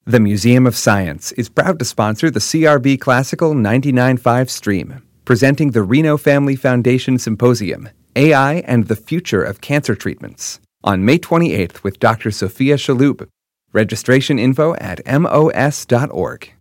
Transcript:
The Museum of Science is proud to sponsor the CRB Classical 99.5 stream, presenting the Reno Family Foundation Symposium, AI and the Future of Cancer Treatments, on May 28th with Dr. Sophia Shaloub. Registration info at mos.org.